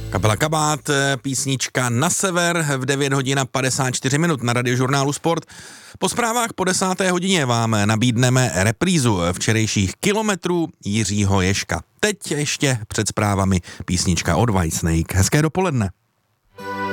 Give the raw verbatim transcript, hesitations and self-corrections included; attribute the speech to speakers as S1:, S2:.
S1: Kapela Kabát, písnička Na sever v devět hodin a padesát čtyři minut na Radiožurnálu Sport. Po zprávách po desáté hodině vám nabídneme reprízu včerejších kilometrů Jiřího Ježka. Teď ještě před zprávami písnička od Whitesnake. Hezké dopoledne.